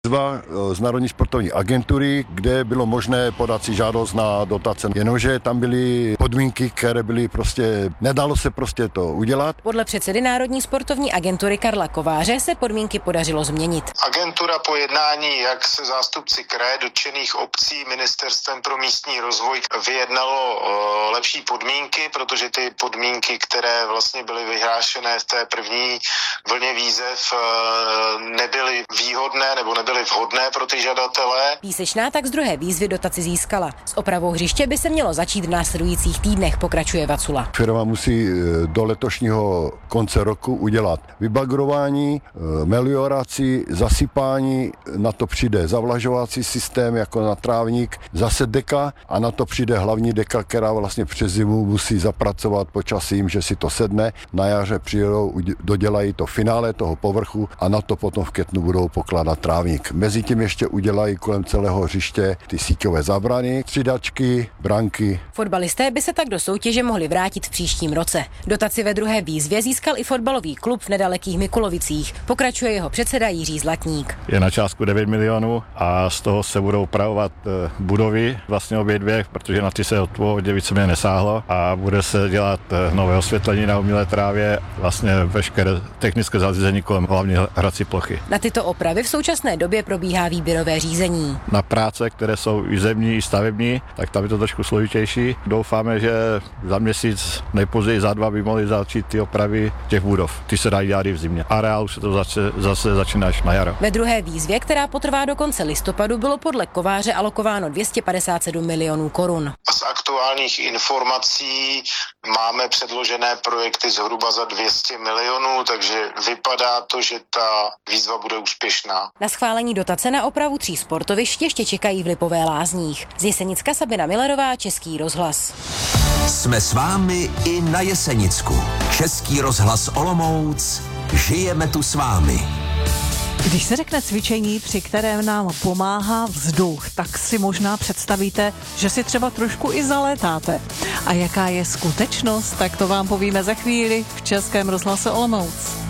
Výzva z Národní sportovní agentury, kde bylo možné podat si žádost na dotace, jenomže tam byly podmínky, které byly nedalo se to udělat. Podle předsedy Národní sportovní agentury Karla Kováře se podmínky podařilo změnit. Agentura po jednání jak se zástupci kraje, dotčených obcí, Ministerstvem pro místní rozvoj vyjednalo lepší podmínky, protože ty podmínky, které vlastně byly vyhlášené v té první vlně výzev, nebyly výhodné nebo nebyly vhodné pro ty žadatele. Písečná tak z druhé výzvy dotaci získala. S opravou hřiště by se mělo začít v následujících týdnech, pokračuje Vacula. Firma musí do letošního konce roku udělat vybagrování, melioraci, zasypání, na to přijde zavlažovací systém jako na trávník, zase deka a na to přijde hlavní deka, která vlastně přes zimu musí zapracovat počasím, že si to sedne. Na jaře přijedou, dodělají to finále toho povrchu a na to potom v květnu budou pokládat trávník. Mezitím ještě udělají kolem celého hřiště ty síťové zábrany, střídačky, branky. Fotbalisté by se tak do soutěže mohli vrátit v příštím roce. Dotaci ve druhé výzvě získal i fotbalový klub v nedalekých Mikulovicích. Pokračuje jeho předseda Jiří Zlatník. Je na částku 9 milionů a z toho se budou opravovat budovy, vlastně obě dvě, protože na ty se od původně víceméně nesáhlo a bude se dělat nové osvětlení na umělé trávě, vlastně veškeré technické zařízení kolem hlavní hrací plochy. Na tyto opravy v současné době probíhá výběrové řízení. Na práce, které jsou i zemní, i stavební, tak tam je to trošku složitější. Doufáme, že za měsíc, nejpozději za 2 by mohli začít ty opravy těch budov. Ty se dají dělat i v zimě. A reál se to zase začíná až na jaro. Ve druhé výzvě, která potrvá do konce listopadu, bylo podle Kováře alokováno 257 milionů korun. Z aktuálních informací máme předložené projekty zhruba za 200 milionů, takže vypadá to, že ta výzva bude úspěšná. Na schválení dotace na opravu 3 sportovišť ještě čekají v Lipové Lázních. Z Jesenicka Sabina Millerová, Český rozhlas. Jsme s vámi i na Jesenicku. Český rozhlas Olomouc. Žijeme tu s vámi. Když se řekne cvičení, při kterém nám pomáhá vzduch, tak si možná představíte, že si třeba trošku i zalétáte. A jaká je skutečnost, tak to vám povíme za chvíli v Českém rozhlase Olomouc.